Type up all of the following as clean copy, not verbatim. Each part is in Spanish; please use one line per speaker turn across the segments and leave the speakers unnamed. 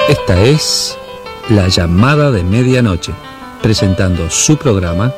Esta es La Llamada de Medianoche, presentando su programa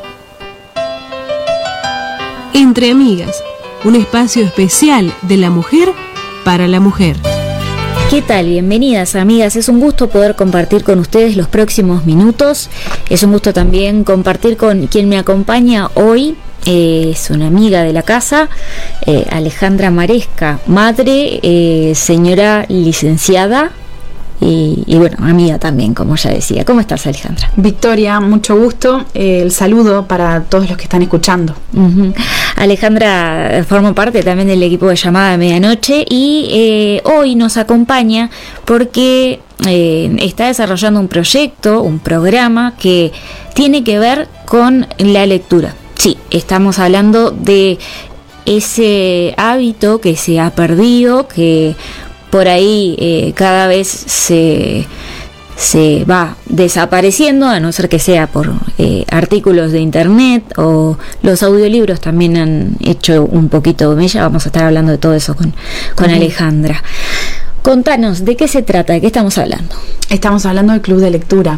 Entre Amigas, un espacio especial de la mujer para la mujer.
¿Qué tal? Bienvenidas, amigas. Es un gusto poder compartir con ustedes los próximos minutos. Es un gusto también compartir con quien me acompaña hoy. Es una amiga de la casa, Alejandra Maresca, madre, señora licenciada y bueno, amiga también, como ya decía. ¿Cómo estás, Alejandra?
Victoria, mucho gusto. El saludo para todos los que están escuchando.
Alejandra forma parte también del equipo de Llamada de Medianoche y hoy nos acompaña porque está desarrollando un proyecto, un programa que tiene que ver con la lectura. Sí, estamos hablando de ese hábito que se ha perdido, que por ahí cada vez se va desapareciendo, a no ser que sea por artículos de internet, o los audiolibros también han hecho un poquito mella. Vamos a estar hablando de todo eso con Alejandra. Contanos, ¿de qué se trata? ¿De qué estamos hablando?
Estamos hablando del club de lectura.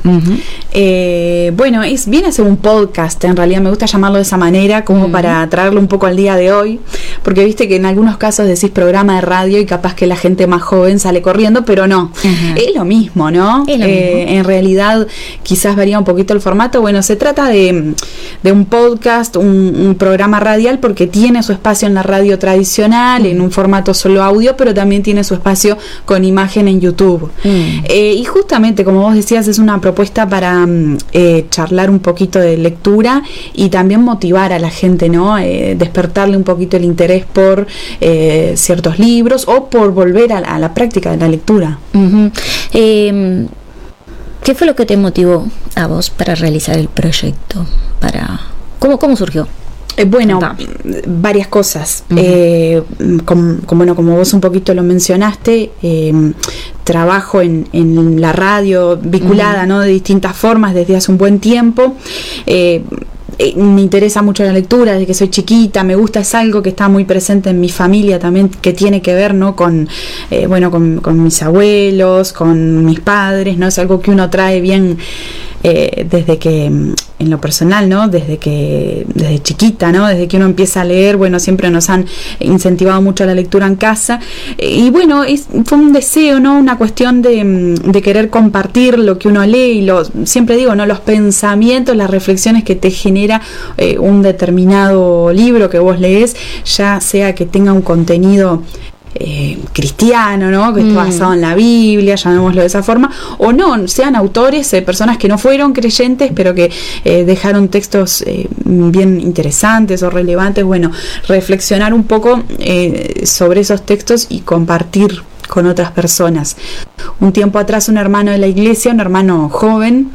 Bueno, viene a ser un podcast, en realidad me gusta llamarlo de esa manera, como para traerlo un poco al día de hoy, porque viste que en algunos casos decís programa de radio y capaz que la gente más joven sale corriendo, pero no, es lo mismo, ¿no? Es lo mismo. En realidad quizás varía un poquito el formato. Bueno, se trata de un podcast, un programa radial, porque tiene su espacio en la radio tradicional, en un formato solo audio, pero también tiene su espacio con imagen en YouTube. Y justamente, como vos decías, es una propuesta para charlar un poquito de lectura y también motivar a la gente, ¿no? Despertarle un poquito el interés por ciertos libros o por volver a la práctica de la lectura.
¿Qué fue lo que te motivó a vos para realizar el proyecto? ¿Cómo surgió?
Bueno, varias cosas. Como vos un poquito lo mencionaste, trabajo en la radio vinculada, ¿no? De distintas formas desde hace un buen tiempo. Me interesa mucho la lectura desde que soy chiquita, me gusta, es algo que está muy presente en mi familia también, que tiene que ver, ¿no? con mis abuelos, con mis padres, ¿no? Es algo que uno trae bien desde que, en lo personal, ¿no? Desde chiquita, ¿no? Desde que uno empieza a leer, bueno, siempre nos han incentivado mucho la lectura en casa, y bueno, fue un deseo, ¿no? Una cuestión de querer compartir lo que uno lee y siempre digo, ¿no? Los pensamientos, las reflexiones que te genera un determinado libro que vos lees, ya sea que tenga un contenido cristiano, ¿no? Que esté basado en la Biblia, llamémoslo de esa forma, o no, sean autores, personas que no fueron creyentes, pero que dejaron textos bien interesantes o relevantes. Bueno, reflexionar un poco sobre esos textos y compartir con otras personas. Un tiempo atrás, un hermano de la iglesia, un hermano joven,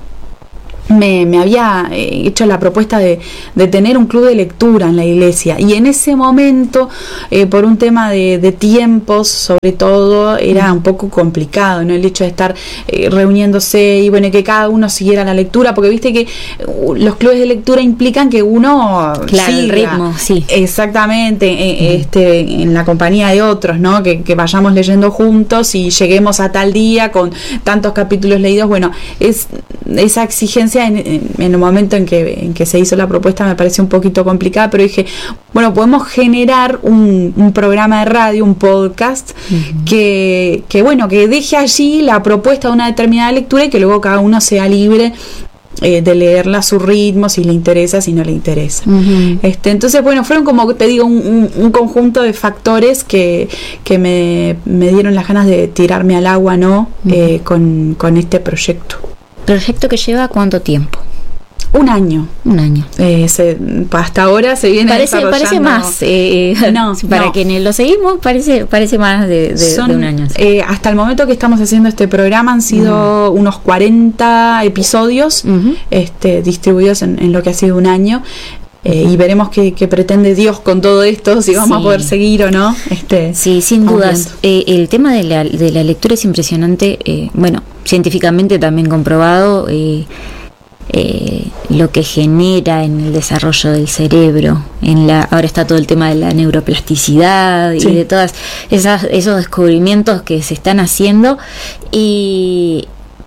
me había hecho la propuesta de tener un club de lectura en la iglesia, y en ese momento, por un tema de tiempos sobre todo, era un poco complicado, ¿no? El hecho de estar reuniéndose y bueno, que cada uno siguiera la lectura, porque viste que los clubes de lectura implican que uno
siga
el ritmo,
sí,
exactamente, en la compañía de otros, ¿no? Que vayamos leyendo juntos y lleguemos a tal día con tantos capítulos leídos. Bueno, esa exigencia en el momento en que se hizo la propuesta me pareció un poquito complicada, pero dije, bueno, podemos generar un programa de radio, un podcast, que deje allí la propuesta de una determinada lectura y que luego cada uno sea libre de leerla a su ritmo, si le interesa, si no le interesa. Entonces, bueno, fueron, como te digo, un conjunto de factores que me dieron las ganas de tirarme al agua, ¿no? Con este proyecto.
¿Proyecto que lleva cuánto tiempo?
Un año. Hasta ahora se viene desarrollando.
Parece más. Para quienes lo seguimos, parece más de un año. Sí.
Hasta el momento que estamos haciendo este programa han sido unos 40 episodios distribuidos en lo que ha sido un año. Y veremos qué pretende Dios con todo esto, si vamos a poder seguir o no.
Sí, sin dudas. El tema de la lectura es impresionante. Bueno, científicamente también comprobado lo que genera en el desarrollo del cerebro. Ahora está todo el tema de la neuroplasticidad y de todas esos descubrimientos que se están haciendo. Y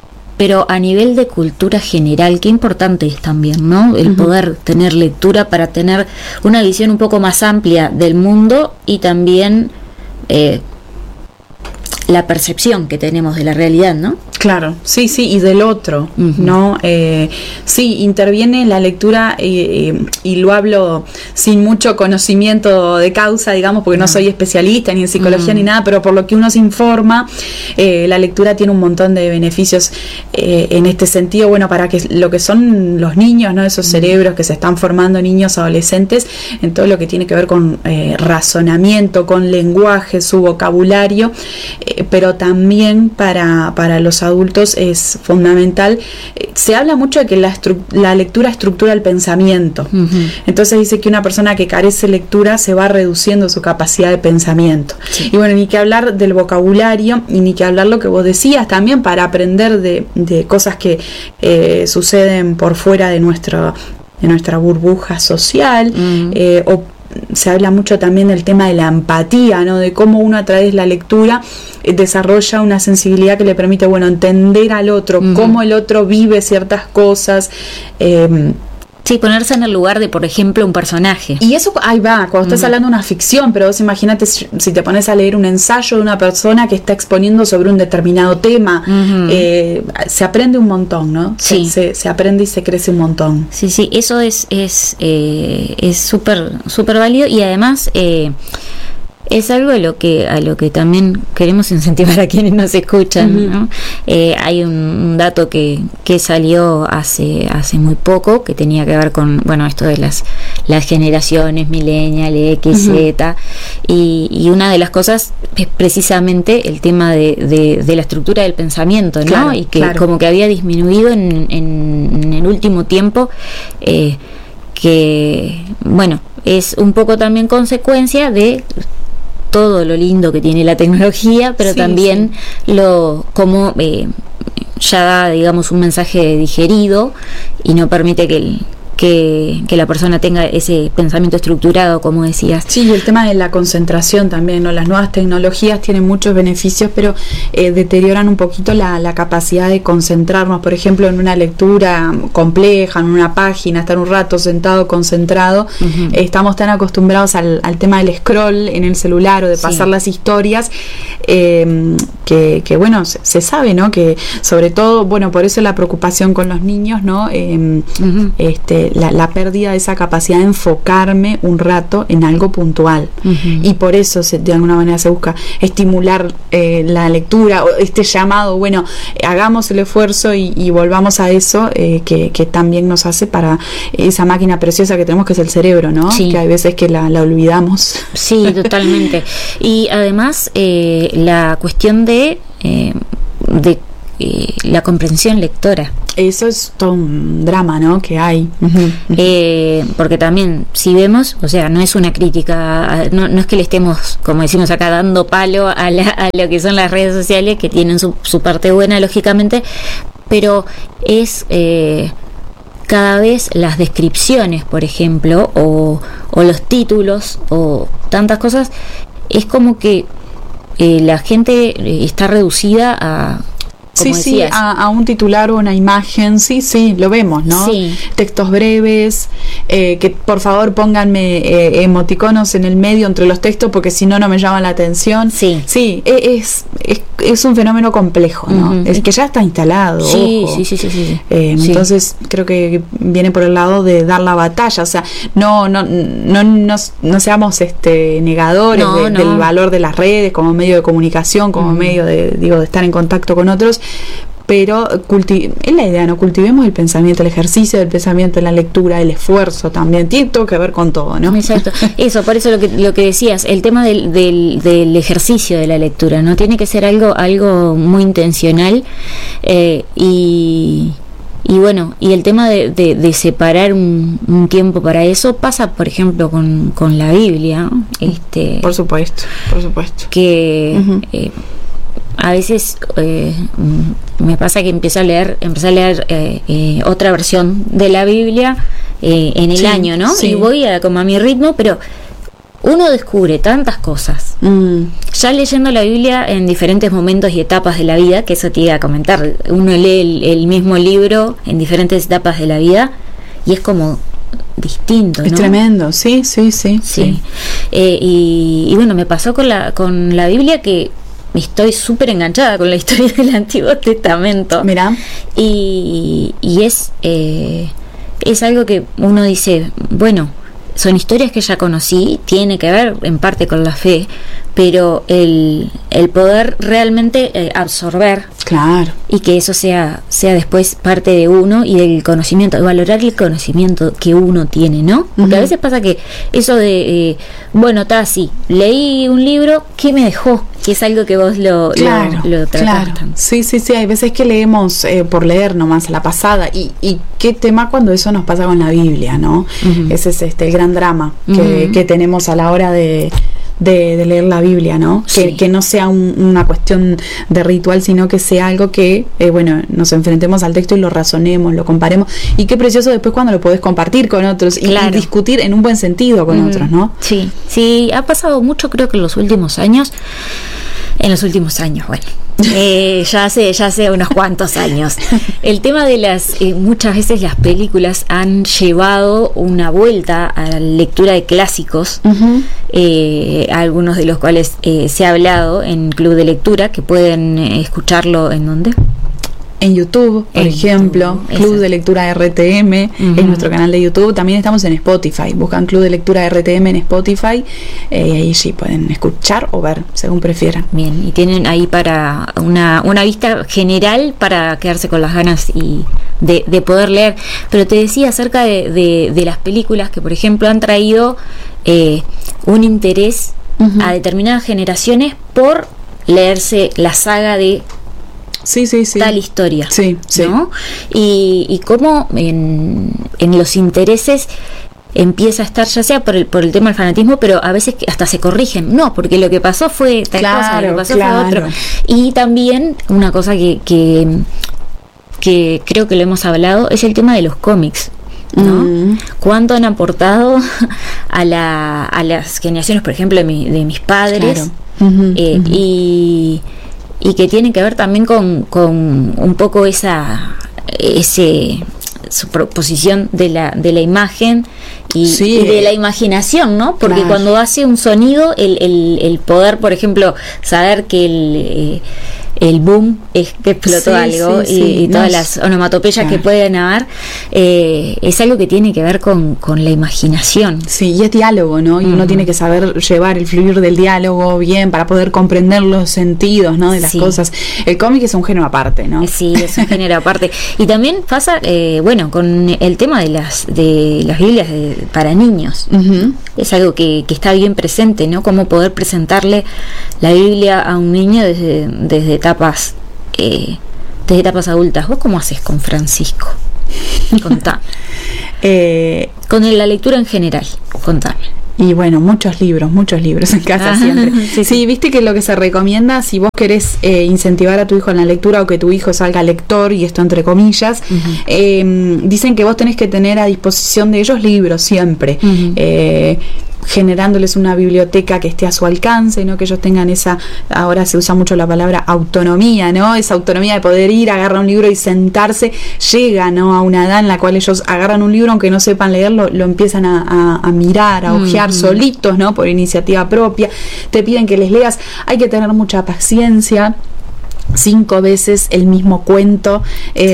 pero a nivel de cultura general, qué importante es también, ¿no? El poder tener lectura para tener una visión un poco más amplia del mundo y también la percepción que tenemos de la realidad, ¿no?
Claro, sí, y del otro, ¿no? Sí, interviene la lectura y lo hablo sin mucho conocimiento de causa, digamos, porque no soy especialista ni en psicología ni nada, pero por lo que uno se informa, la lectura tiene un montón de beneficios en este sentido, bueno, para que lo que son los niños, ¿no? Esos cerebros que se están formando, niños, adolescentes, en todo lo que tiene que ver con razonamiento, con lenguaje, su vocabulario, pero también para los adultos es fundamental. Se habla mucho de que la lectura estructura el pensamiento. Entonces dice que una persona que carece de lectura se va reduciendo su capacidad de pensamiento. Sí. Y bueno, ni que hablar del vocabulario y ni que hablar lo que vos decías también para aprender de cosas que suceden por fuera de nuestra burbuja social, o se habla mucho también del tema de la empatía, ¿no? De cómo uno a través de la lectura desarrolla una sensibilidad que le permite, bueno, entender al otro, cómo el otro vive ciertas cosas.
Sí, ponerse en el lugar de, por ejemplo, un personaje.
Y eso, ahí va, cuando estás hablando de una ficción, pero vos imagínate si te pones a leer un ensayo de una persona que está exponiendo sobre un determinado tema, se aprende un montón, ¿no?
Sí.
Se aprende y se crece un montón.
Sí, eso es súper válido y además es algo a lo que también queremos incentivar a quienes nos escuchan, ¿no? Hay un dato que salió hace muy poco que tenía que ver con, bueno, esto de las generaciones millennial, X, Z, y una de las cosas es precisamente el tema de la estructura del pensamiento, ¿no?
Claro,
y que como que había disminuido en el último tiempo, que bueno, es un poco también consecuencia de todo lo lindo que tiene la tecnología, pero también como ya da, digamos, un mensaje digerido y no permite que la persona tenga ese pensamiento estructurado, como decías.
Sí, y el tema de la concentración también, ¿no? Las nuevas tecnologías tienen muchos beneficios, pero deterioran un poquito la capacidad de concentrarnos, por ejemplo, en una lectura compleja, en una página, estar un rato sentado, concentrado. Estamos tan acostumbrados al tema del scroll en el celular o de pasar las historias, que bueno, se sabe, ¿no? Que sobre todo, bueno, por eso la preocupación con los niños, ¿no? La pérdida de esa capacidad de enfocarme un rato en algo puntual, y por eso de alguna manera se busca estimular la lectura, o este llamado, bueno, hagamos el esfuerzo y volvamos a eso, que también nos hace para esa máquina preciosa que tenemos, que es el cerebro, ¿no? Sí. Que hay veces que la olvidamos.
Sí, totalmente. Y además la cuestión de la comprensión lectora.
Eso es todo un drama, ¿no? Que hay.
Porque también, si vemos, o sea, no es una crítica, no es que le estemos, como decimos acá, dando palo a lo que son las redes sociales, que tienen su parte buena, lógicamente, pero es cada vez las descripciones, por ejemplo, o los títulos, o tantas cosas, es como que la gente está reducida a...
Sí, a un titular o una imagen, sí, lo vemos, ¿no? Sí. Textos breves, que por favor pónganme emoticonos en el medio entre los textos, porque si no me llaman la atención. Sí, es un fenómeno complejo, ¿no? Es que ya está instalado.
Sí.
Entonces creo que viene por el lado de dar la batalla, o sea, no seamos negadores del valor de las redes como medio de comunicación, como medio de estar en contacto con otros, pero es la idea, ¿no? Cultivemos el pensamiento, el ejercicio del pensamiento, la lectura, el esfuerzo también, tiene todo que ver con todo, ¿no?
Exacto, eso, por eso lo que decías, el tema del ejercicio de la lectura, ¿no? Tiene que ser algo muy intencional, y bueno, y el tema de separar un tiempo para eso pasa, por ejemplo, con la Biblia, ¿no?
Por supuesto.
Que a veces me pasa que empecé a leer otra versión de la Biblia en el año, ¿no? Sí. Y voy como a mi ritmo, pero uno descubre tantas cosas. Ya leyendo la Biblia en diferentes momentos y etapas de la vida, que eso te iba a comentar, uno lee el mismo libro en diferentes etapas de la vida y es como distinto, ¿no?
Es tremendo, sí.
Y bueno, me pasó con la Biblia que estoy súper enganchada con la historia del Antiguo Testamento.
Mirá.
Y es algo que uno dice, bueno, son historias que ya conocí, tiene que ver en parte con la fe, pero el poder realmente absorber,
claro,
y que eso sea después parte de uno y del conocimiento, valorar el conocimiento que uno tiene, ¿no? Porque a veces pasa que eso de bueno, está así, leí un libro, ¿qué me dejó? Que es algo que vos lo tratás.
Claro. Sí, hay veces que leemos por leer nomás a la pasada, y qué tema cuando eso nos pasa con la Biblia, ¿no? Ese es el gran drama que tenemos a la hora de leer la Biblia, ¿no?
Sí.
Que no sea una cuestión de ritual, sino que sea algo que, nos enfrentemos al texto y lo razonemos, lo comparemos, y qué precioso después cuando lo podés compartir con otros y discutir en un buen sentido con otros, ¿no?
Sí, ha pasado mucho, creo que en los últimos años, bueno, ya hace unos cuantos años. El tema de muchas veces las películas han llevado una vuelta a la lectura de clásicos, algunos de los cuales se ha hablado en Club de Lectura, que pueden escucharlo en ¿dónde?
En YouTube, por ejemplo, Club de Lectura RTM, es nuestro canal de YouTube. También estamos en Spotify, buscan Club de Lectura RTM en Spotify, y ahí sí pueden escuchar o ver, según prefieran.
Bien, y tienen ahí para una vista general para quedarse con las ganas y de poder leer. Pero te decía acerca de las películas que, por ejemplo, han traído un interés a determinadas generaciones por leerse la saga de tal historia, ¿no? Y cómo en los intereses empieza a estar, ya sea por el tema del fanatismo, pero a veces hasta se corrigen, no, porque lo que pasó fue tal cosa, lo que pasó fue otro. Y también una cosa que creo que lo hemos hablado es el tema de los cómics, ¿no? ¿Cuánto han aportado a las generaciones, por ejemplo, de mis padres? Y que tiene que ver también con un poco su proposición de la imagen y de la imaginación, ¿no? Porque cuando hace un sonido, el poder, por ejemplo, saber que el boom es que explotó algo y todas las onomatopeyas que pueden haber, es algo que tiene que ver con la imaginación.
Sí, y es diálogo, ¿no? Y uno tiene que saber llevar el fluir del diálogo bien para poder comprender los sentidos, ¿no? De las cosas. El cómic es un género aparte, ¿no?
Sí, es un género aparte. Y también pasa, con el tema de las Biblias para niños. Es algo que está bien presente, ¿no? Cómo poder presentarle la Biblia a un niño desde etapas adultas. ¿Vos cómo haces con Francisco? Contame. Con la lectura en general, contame.
Y bueno, muchos libros en casa siempre. Sí, viste que lo que se recomienda, si vos querés incentivar a tu hijo en la lectura o que tu hijo salga lector, y esto entre comillas, dicen que vos tenés que tener a disposición de ellos libros siempre. Generándoles una biblioteca que esté a su alcance, ¿no? Que ellos tengan ahora se usa mucho la palabra autonomía, ¿no? Esa autonomía de poder ir, agarrar un libro y sentarse, llega, ¿no? A una edad en la cual ellos agarran un libro, aunque no sepan leerlo, lo empiezan a mirar, a ojear solitos, ¿no? Por iniciativa propia. Te piden que les leas, hay que tener mucha paciencia. 5 veces el mismo cuento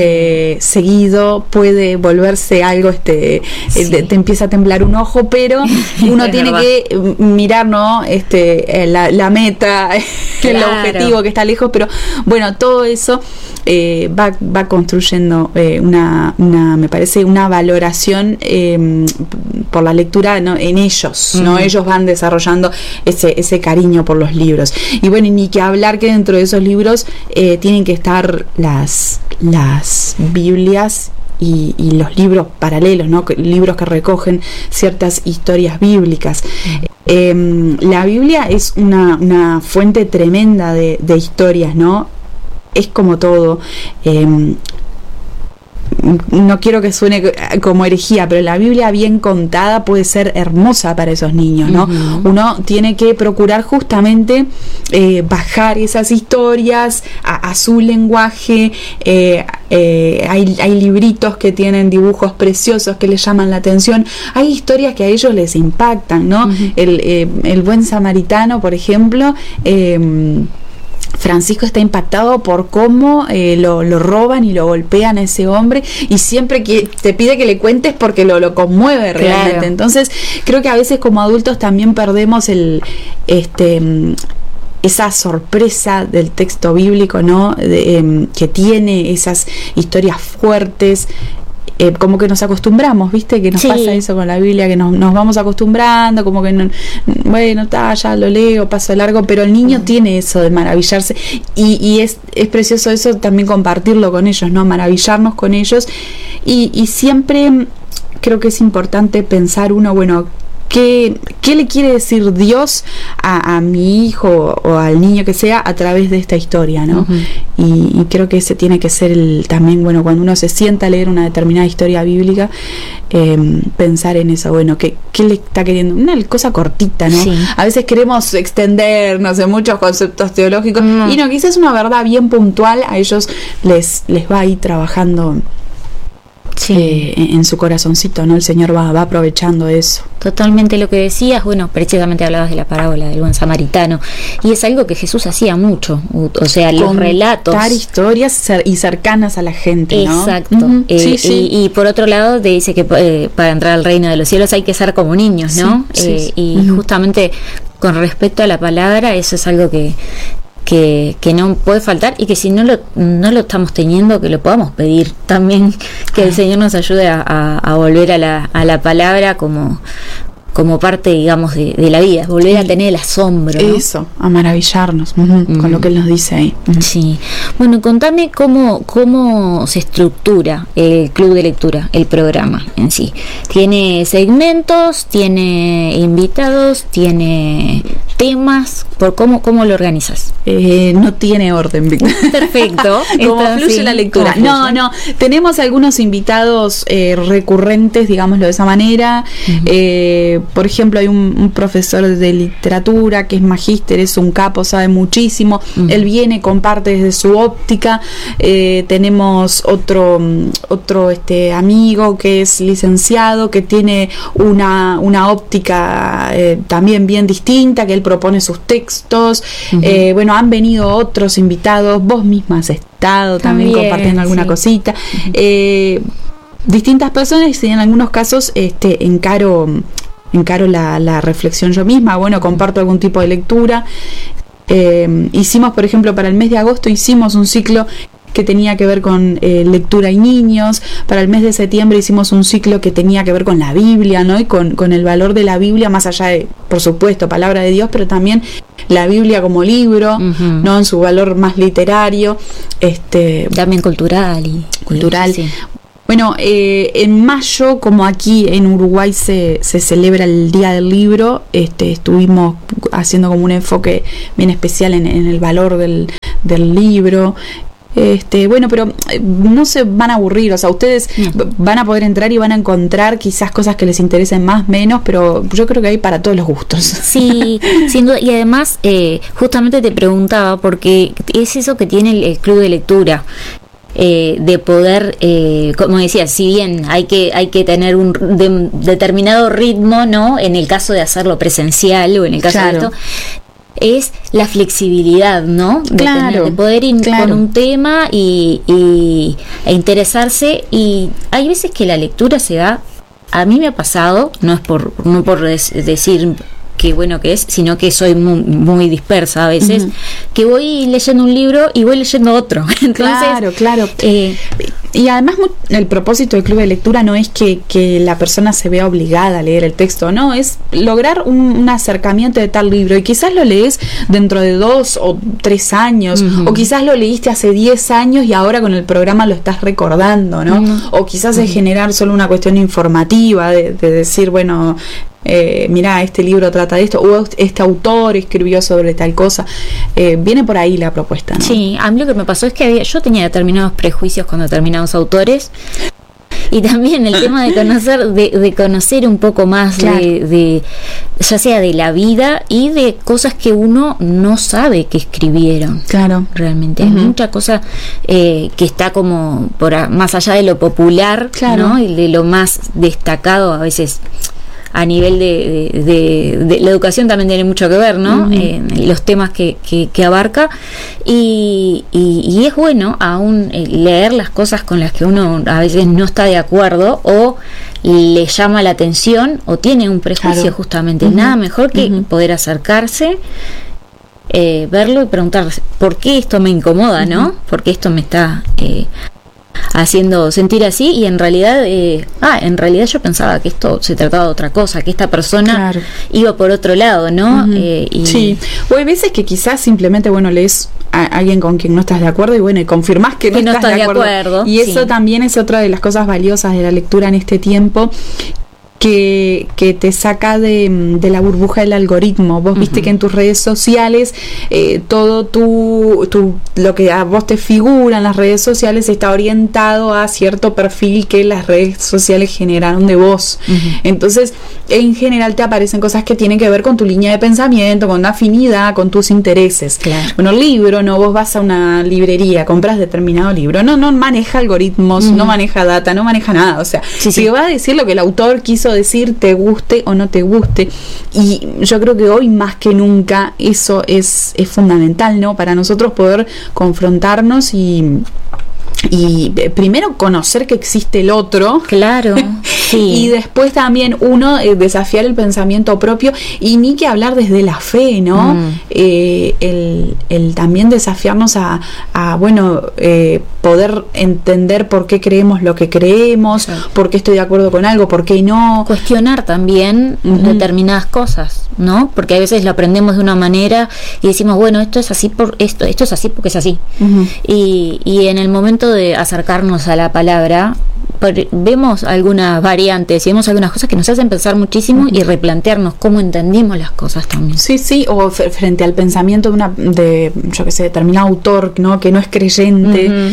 seguido puede volverse algo, te empieza a temblar un ojo, pero uno tiene que mirar, ¿no? La meta, el objetivo que está lejos, pero bueno, todo eso va construyendo me parece una valoración por la lectura, ¿no? En ellos, ¿no? Ellos van desarrollando ese cariño por los libros. Y bueno, y ni que hablar que dentro de esos libros tienen que estar las Biblias y los libros paralelos, ¿no? Libros que recogen ciertas historias bíblicas. La Biblia es una fuente tremenda de historias, ¿no? Es como todo. no quiero que suene como herejía, pero la Biblia bien contada puede ser hermosa para esos niños, ¿no? Uno tiene que procurar justamente bajar esas historias a su lenguaje. Hay libritos que tienen dibujos preciosos que les llaman la atención. Hay historias que a ellos les impactan, ¿no? El buen samaritano, por ejemplo, Francisco está impactado por cómo lo roban y lo golpean a ese hombre, y siempre que te pide que le cuentes porque lo conmueve realmente. Claro. Entonces creo que a veces como adultos también perdemos esa sorpresa del texto bíblico, ¿no? Que tiene esas historias fuertes. Como que nos acostumbramos, ¿viste? Que nos pasa eso con la Biblia, que nos vamos acostumbrando, como que ya lo leo, paso largo, pero el niño tiene eso de maravillarse, y es precioso eso también compartirlo con ellos, ¿no? Maravillarnos con ellos, y siempre creo que es importante pensar ¿qué le quiere decir Dios a mi hijo o al niño que sea a través de esta historia, ¿no? Y creo que ese tiene que ser también, cuando uno se sienta a leer una determinada historia bíblica, pensar en eso, ¿qué le está queriendo? Una cosa cortita, ¿no? Sí. A veces queremos extendernos en muchos conceptos teológicos, y no, quizás una verdad bien puntual a ellos les va a ir trabajando. Sí. En su corazoncito, ¿no? El Señor va aprovechando eso.
Totalmente lo que decías, precisamente hablabas de la parábola del buen samaritano, y es algo que Jesús hacía mucho, o sea, los relatos.
Contar historias y cercanas a la gente, ¿no?
Exacto. Y por otro lado te dice que para entrar al reino de los cielos hay que ser como niños, ¿no? Justamente con respecto a la palabra, eso es algo que no puede faltar, y que si no lo estamos teniendo, que lo podamos pedir también, que el Señor nos ayude a volver a la palabra como parte, digamos, de la vida, volver a tener el asombro, ¿no?
Eso, a maravillarnos con lo que Él nos dice ahí.
Sí. Contame cómo se estructura el club de lectura, el programa en sí. ¿Tiene segmentos? ¿Tiene invitados? ¿Tiene temas? ¿Cómo lo organizas?
No tiene orden.
Perfecto.
Como fluye la lectura. No. Tenemos algunos invitados recurrentes, digámoslo de esa manera. Por ejemplo, hay un profesor de literatura que es magíster, es un capo, sabe muchísimo. Él viene, comparte desde su óptica. Tenemos otro amigo que es licenciado, que tiene una óptica también bien distinta, que él propone sus textos. Han venido otros invitados, vos misma has estado también compartiendo alguna cosita. Distintas personas, y en algunos casos encaro la reflexión yo misma, comparto algún tipo de lectura. Hicimos, por ejemplo, para el mes de agosto hicimos un ciclo que tenía que ver con lectura y niños. Para el mes de septiembre hicimos un ciclo que tenía que ver con la Biblia, ¿no? Y con el valor de la Biblia, más allá de, por supuesto, palabra de Dios, pero también la Biblia como libro, ¿no? En su valor más literario,
también cultural.
Sí. En mayo, como aquí en Uruguay se celebra el Día del Libro, estuvimos haciendo como un enfoque bien especial en el valor del libro. Pero no se van a aburrir, o sea, ustedes van a poder entrar y van a encontrar quizás cosas que les interesen más, menos, pero yo creo que hay para todos los gustos.
Sí, sin duda, y además justamente te preguntaba, porque es eso que tiene el club de lectura, de poder, como decía, si bien hay que tener un determinado ritmo, ¿no? En el caso de hacerlo presencial o en el caso de esto, es la flexibilidad, ¿no? De poder ir con un tema e interesarse. Y hay veces que la lectura se da, a mí me ha pasado, no por decir qué bueno que es, sino que soy muy, muy dispersa a veces, que voy leyendo un libro y voy leyendo otro. Entonces,
claro. Y además el propósito del club de lectura no es que la persona se vea obligada a leer el texto, no, es lograr un acercamiento de tal libro, y quizás lo lees dentro de 2 o 3 años, o quizás lo leíste hace 10 años y ahora con el programa lo estás recordando, ¿no? O quizás es generar solo una cuestión informativa de decir, mirá, este libro trata de esto, o este autor escribió sobre tal cosa. Viene por ahí la propuesta, ¿no?
Sí, a mí lo que me pasó es que yo tenía determinados prejuicios con determinados autores, Y también el tema de conocer, de conocer un poco más de ya sea de la vida y de cosas que uno no sabe que escribieron.
Claro.
Realmente hay mucha cosa que está como más allá de lo popular, ¿no? Y de lo más destacado a veces. A nivel de la educación también tiene mucho que ver, ¿no? Los temas que abarca y es bueno aún leer las cosas con las que uno a veces no está de acuerdo o le llama la atención o tiene un prejuicio, justamente. Nada mejor que poder acercarse, verlo y preguntarse ¿por qué esto me incomoda, no? ¿Por qué esto me está haciendo sentir así? Y en realidad yo pensaba que esto se trataba de otra cosa, que esta persona iba por otro lado, ¿no?
Sí, o hay veces que quizás simplemente, lees a alguien con quien no estás de acuerdo y confirmás que no estás de acuerdo. Y eso también es otra de las cosas valiosas de la lectura en este tiempo, que te saca de la burbuja del algoritmo. Vos viste que en tus redes sociales todo lo que a vos te figura en las redes sociales está orientado a cierto perfil que las redes sociales generaron de vos. Entonces, en general te aparecen cosas que tienen que ver con tu línea de pensamiento, con una afinidad, con tus intereses. Bueno, libro, no, vos vas a una librería, compras determinado libro, no maneja algoritmos, no maneja data, no maneja nada. O sea, si va a decir lo que el autor quiso decir, te guste o no te guste. Y yo creo que hoy más que nunca eso es fundamental, ¿no? Para nosotros poder confrontarnos y primero conocer que existe el otro.
Claro.
Y después también uno desafiar el pensamiento propio, y ni que hablar desde la fe, ¿no? El también desafiarnos a poder entender por qué creemos lo que creemos, por qué estoy de acuerdo con algo, por qué no.
Cuestionar también determinadas cosas, ¿no? Porque a veces lo aprendemos de una manera y decimos, bueno, esto es así por esto es así porque es así. Y en el momento de acercarnos a la palabra, vemos algunas variantes y vemos algunas cosas que nos hacen pensar muchísimo y replantearnos cómo entendimos las cosas también.
Sí, o frente al pensamiento de yo que sé, determinado autor, ¿no? Que no es creyente.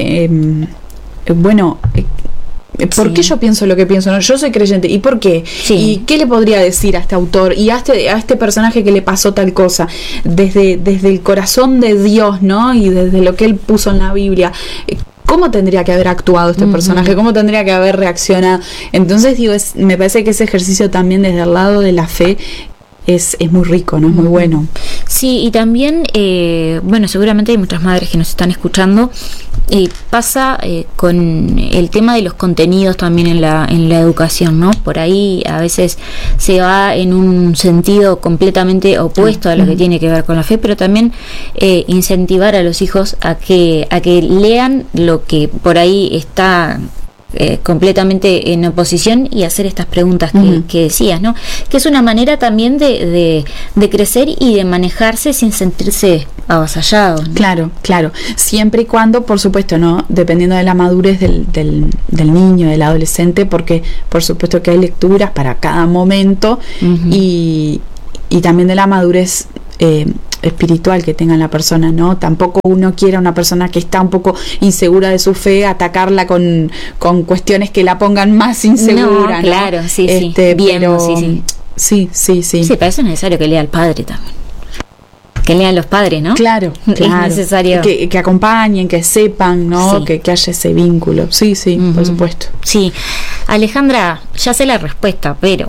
¿Por qué yo pienso lo que pienso? No, yo soy creyente. ¿Y por qué? ¿Y qué le podría decir a este autor? Y a este personaje que le pasó tal cosa. Desde el corazón de Dios, ¿no? Y desde lo que él puso en la Biblia. ¿Cómo tendría que haber actuado este personaje? ¿Cómo tendría que haber reaccionado? Entonces, me parece que ese ejercicio también desde el lado de la fe es muy rico, ¿no? Es muy bueno.
Sí, y también, seguramente hay muchas madres que nos están escuchando. Pasa con el tema de los contenidos también en la educación, ¿no? Por ahí a veces se va en un sentido completamente opuesto a lo que tiene que ver con la fe, pero también incentivar a los hijos a que lean lo que por ahí está completamente en oposición y hacer estas preguntas que decías, ¿no? Que es una manera también de crecer y de manejarse sin sentirse avasallado, ¿no?
Claro, siempre y cuando, por supuesto, no, dependiendo de la madurez del niño, del adolescente, porque por supuesto que hay lecturas para cada momento y también de la madurez espiritual que tenga la persona, ¿no? Tampoco uno quiere a una persona que está un poco insegura de su fe atacarla con cuestiones que la pongan más insegura,
¿no? Claro, sí.
Bien, pero, sí.
Sí, para eso es necesario que lea al padre también. Que lean los padres, ¿no?
Claro.
Es necesario.
Que acompañen, que sepan, ¿no?
Sí.
Que haya ese vínculo. Sí, por supuesto.
Sí. Alejandra, ya sé la respuesta, pero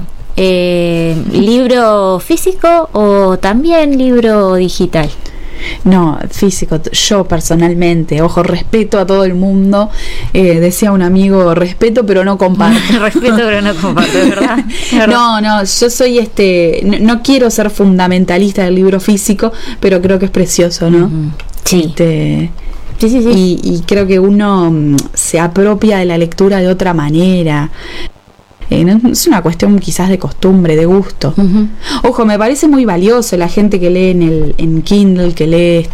¿libro físico o también libro digital?
No, físico. Yo personalmente, respeto a todo el mundo. Decía un amigo, respeto pero no comparto.
Respeto pero no comparto, ¿verdad?
No, yo soy no quiero ser fundamentalista del libro físico, pero creo que es precioso, ¿no?
Sí.
Sí. Y creo que uno se apropia de la lectura de otra manera. Es una cuestión quizás de costumbre, de gusto. Ojo, me parece muy valioso la gente que lee en Kindle, que lee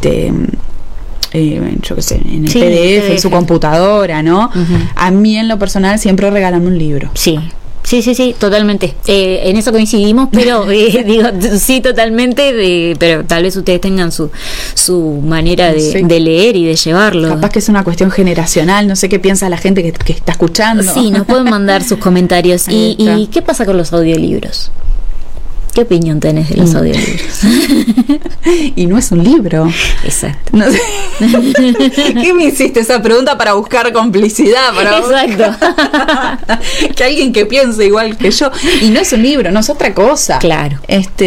yo qué sé, en el PDF, en su computadora, ¿no? A mí en lo personal siempre regalan un libro.
Sí, Sí, totalmente. En eso coincidimos, pero digo, sí, totalmente, pero tal vez ustedes tengan su manera de leer y de llevarlo.
Capaz que es una cuestión generacional, no sé qué piensa la gente que está escuchando.
Sí, nos pueden mandar sus comentarios. ¿Y qué pasa con los audiolibros? ¿Qué opinión tenés de los audiolibros?
Y no es un libro.
Exacto.
No sé. ¿Qué me hiciste esa pregunta para buscar complicidad?
Exacto.
Que alguien que piense igual que yo. Y no es un libro, no es otra cosa.
Claro.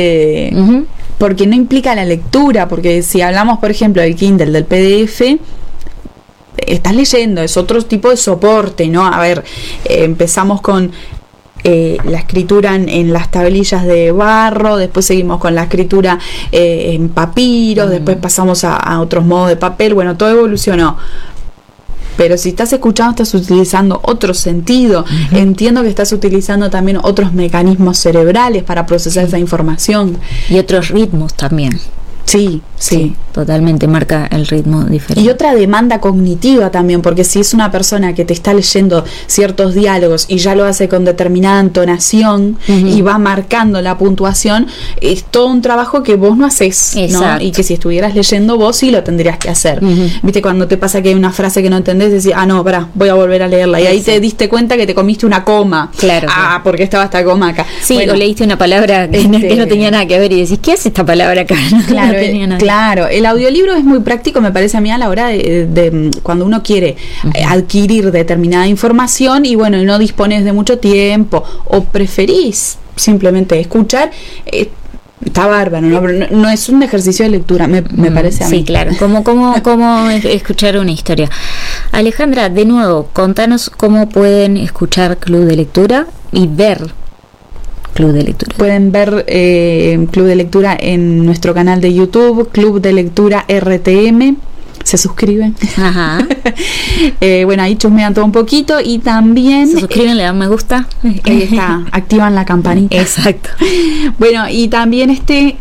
Porque no implica la lectura, porque si hablamos, por ejemplo, del Kindle, del PDF, estás leyendo, es otro tipo de soporte, ¿no? A ver, empezamos con la escritura en las tablillas de barro, después seguimos con la escritura en papiros, después pasamos a otros modos de papel, bueno, todo evolucionó. Pero si estás escuchando, estás utilizando otro sentido. Entiendo que estás utilizando también otros mecanismos cerebrales para procesar esa información.
Y otros ritmos también.
Sí.
Totalmente, marca el ritmo diferente.
Y otra demanda cognitiva también, porque si es una persona que te está leyendo ciertos diálogos y ya lo hace con determinada entonación y va marcando la puntuación, es todo un trabajo que vos no haces, ¿no? Y que si estuvieras leyendo vos sí lo tendrías que hacer. Viste, cuando te pasa que hay una frase que no entendés, decís, no, pará, voy a volver a leerla. Y ahí te diste cuenta que te comiste una coma.
Claro.
Porque estaba esta coma acá.
Sí, bueno, o leíste una palabra que no tenía nada que ver y decís, ¿qué hace esta palabra acá?
Claro,
no tenía nada.
Claro, el audiolibro es muy práctico, me parece a mí, a la hora de cuando uno quiere adquirir determinada información y bueno, no dispones de mucho tiempo o preferís simplemente escuchar. Está bárbaro, no es un ejercicio de lectura, me parece a mí.
Sí, claro, como escuchar una historia. Alejandra, de nuevo, contanos cómo pueden escuchar Club de Lectura y ver Club de Lectura.
Pueden ver Club de Lectura en nuestro canal de YouTube, Club de Lectura RTM. Se suscriben.
Ajá.
Bueno, ahí chusmean todo un poquito y también
se suscriben, le dan me gusta.
Ahí está, activan la campanita.
Exacto.
Bueno, y también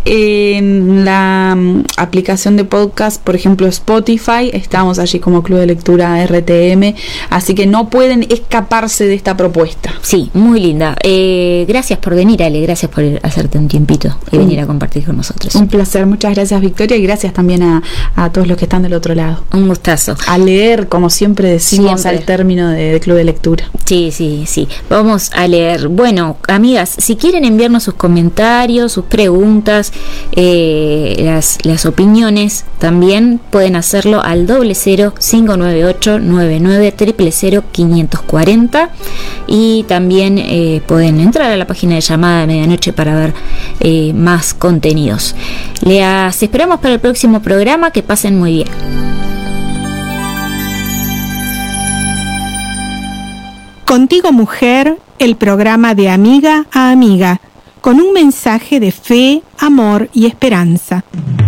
en la aplicación de podcast, por ejemplo Spotify, estamos allí como Club de Lectura RTM, así que no pueden escaparse de esta propuesta.
Sí, muy linda. Gracias por venir, Ale, gracias por hacerte un tiempito y venir a compartir con nosotros.
Un placer, muchas gracias, Victoria, y gracias también a todos los que están del otro lado.
Un gustazo.
A leer, como siempre decimos al término de Club de Lectura.
Sí. Vamos a leer. Bueno, amigas, si quieren enviarnos sus comentarios, sus preguntas, las opiniones, también pueden hacerlo al 0059899000540 y también pueden entrar a la página de Llamada de Medianoche para ver más contenidos. Les esperamos para el próximo programa. Que pasen muy bien.
Contigo Mujer, el programa de amiga a amiga, con un mensaje de fe, amor y esperanza.